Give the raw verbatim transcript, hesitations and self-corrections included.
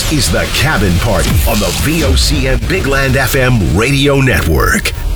is The Cabin Party on the V O C M Big Land F M radio network.